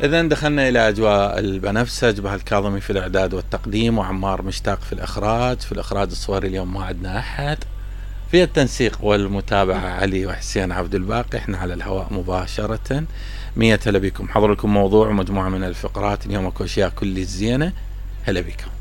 إذن دخلنا إلى أجواء البنفسج، بهاء الكاظمي في الإعداد والتقديم، وعمار مشتاق في الإخراج. في الإخراج الصوري اليوم ما عندنا أحد، في التنسيق والمتابعة علي وحسين عبد الباقي. احنا على الهواء مباشرة. 100 هلا بكم. حضر لكم موضوع ومجموعة من الفقرات اليوم، اكو اشياء كل الزينة. هلا بكم.